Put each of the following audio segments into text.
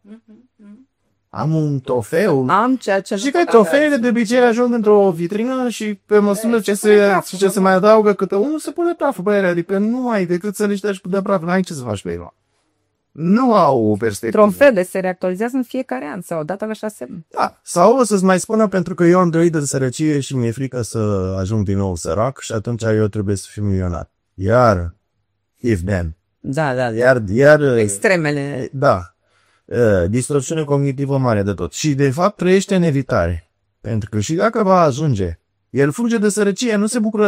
Am un trofeu. Am ceea ce... Și că trofeele de obicei ajung într-o vitrină și pe măsură ce se mai adaugă câte unul, se pune praful pe ele. Adică nu ai decât să le ștergi de praf. N-ai ce să faci pe ele. Nu au o perspectivă. Trofeele se reactualizează în fiecare an sau odată la 6 ani. Da. Sau o să-ți mai spună pentru că eu am trăit în sărăcie și mi-e frică să ajung din nou sărac și atunci eu trebuie să fiu milionar. Iar, if then. Da. Iar Extremele. Da. Distorsiune cognitivă mare de tot. Și de fapt trăiește în evitare. Pentru că și dacă va ajunge, el fuge de sărăcie, nu se bucură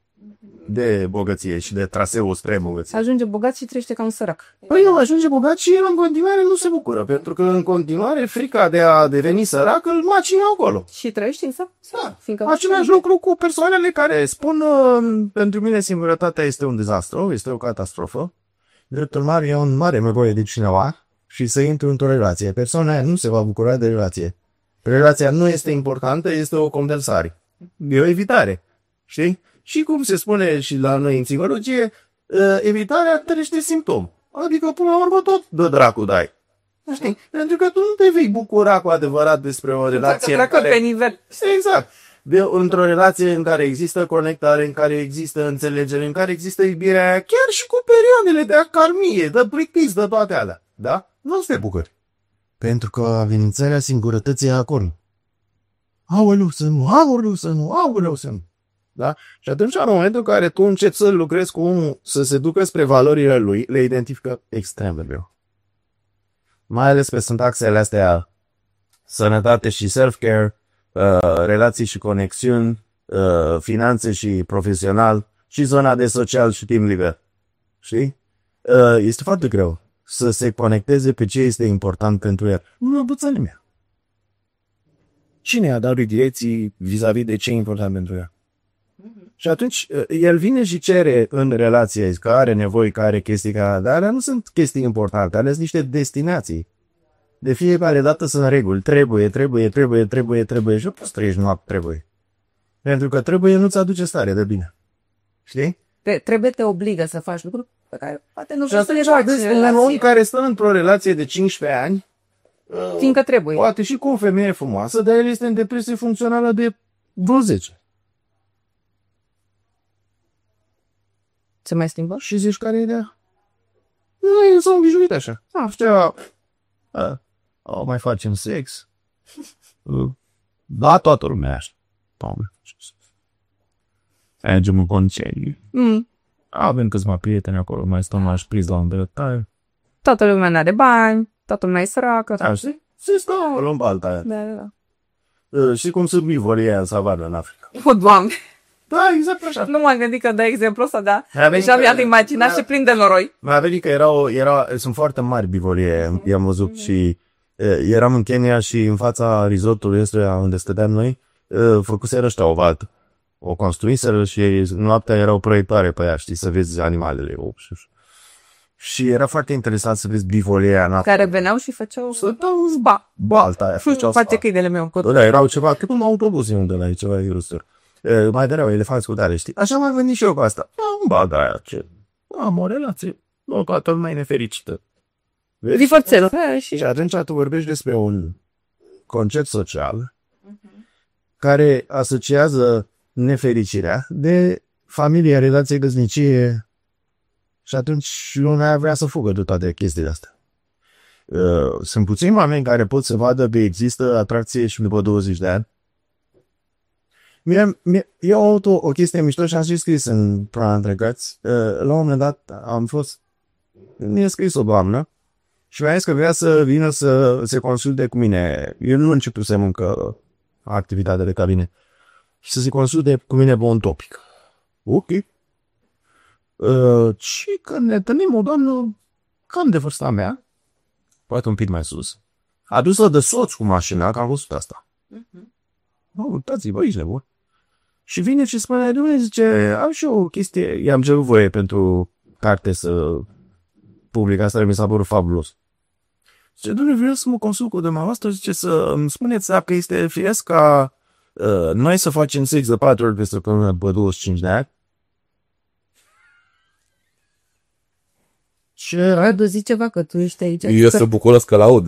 de bogăție și de traseul spre bogăție. Ajunge bogat și trăiește ca un sărac. Păi nu, ajunge bogat și el în continuare nu se bucură. Pentru că în continuare frica de a deveni sărac îl macină acolo. Și trăiește însă? Da. Fiindcă... Același lucru cu persoanele care spun pentru mine singurătatea este un dezastru, este o catastrofă. Drept urmare, e un mare nevoie de cineva și să intru într-o relație. Persoana aia nu se va bucura de relație. Relația nu este importantă, este o condensare. E o evitare. Știi? Și cum se spune și la noi în psihologie, evitarea trăiește simptom. Adică, până la urmă, tot de dracu dai. Știi? Pentru că tu nu te vei bucura cu adevărat despre o relație în care... pe nivel. Exact. Într-o relație în care există conectare, în care există înțelegere, în care există iubirea aia, chiar și cu perioadele de acarmie, de plictis, de toate alea. Da? Nu te bucuri. Pentru că amenințarea singurătății e acolo. Aoleu să nu. Da? Și atunci, în momentul în care tu începi să lucrezi cu unul, să se ducă spre valorile lui, le identifică extrem de greu. Mai ales pe sintaxele astea, sănătate și self-care, relații și conexiuni, finanțe și profesional, și zona de social și timp liber. Știi? Este foarte greu să se conecteze pe ce este important pentru el. Nu buța nimeni. Cine a dat direcții vis-a-vis de ce e important pentru el? Și atunci, el vine și cere în relație că are nevoi, că are chestii, dar alea nu sunt chestii importante, alea sunt niște destinații. De fiecare dată sunt reguli. Trebuie și nu poți trăiești numai trebuie. Pentru că trebuie nu-ți aduce stare de bine. Știi? Trebuie te obligă să faci lucruri pe care poate nu știi să le faci. Un om care stă într-o relație de 15 ani, fiindcă trebuie. Poate și cu o femeie frumoasă, dar el este în depresie funcțională de vreo 10. Se mai schimbă? Și zici care e ideea? Nu, s-au obișnuit așa. Ceva... mai facem sex. Da, toată lumea așa. Mergem în concediu. Avem câțiva prieteni acolo, mai stăm la șpriz la un beletare. Toată lumea n-are bani, toată lumea e săracă. Da, știi? Se stau în balta aia. Da. Știi cum sunt bivolii aia în savană în Africa? O, Doamne! Da, exact așa. Nu m-am gândit că dai exemplu ăsta, da. Deja mi-am imaginat și plin de noroi. Mi-a venit că sunt foarte mari bivolie, i-am văzut și eram în Kenya și în fața resortului ăsta unde stăteam noi, făcuseră ăștia o valtă. O construiseră și noaptea era o proiectare pe ea, știi, să vezi animalele. Și era foarte interesant să vezi bivolia în care veneau și făceau spa. Balta aia făceau spa. Face câinele meu. Da, erau ceva, cât un autobuz unde la ceva irusuri. Mai dereau elefanți cu tare, știi? Așa m-am gândit și eu cu asta. Balta aia, ce? Am o relație. Nu, toată lumea e nefericită. Divorțelă. Și atunci tu vorbești despre un concept social care asociază nefericirea de familie, relație, căsnicie și atunci lumea vrea să fugă de toate chestiile astea. Sunt puțini oameni care pot să vadă că există atracție și după 20 de ani. Eu am o chestie mișto și am și scris în plan trecuți. La un moment dat mi-a scris o doamnă și mi-a zis că vrea să vină să se consulte cu mine. Eu nu începusem încă activitatea de cabine. Și să se consulte cu mine pe un topic. Ok. Și când ne întâlnim o doamnă cam de vârsta mea, poate un pic mai sus, adusă de soț cu mașina, că am văzut asta. Uitați-vă, ești nebun. Și vine și spune, Dumnezeu, zice, am și o chestie, i-am cerut voie pentru carte să public, asta mi s-a părut fabulos. Zice, Dumnezeu, vreau să mă consult cu dumneavoastră, zice, să îmi spuneți dacă este firesc ca noi să facem sex de 4 ori pe săptămână după 25 de ani. Ce? Radu, zi ceva, că tu ești aici. Eu sunt bucuros că l-aud.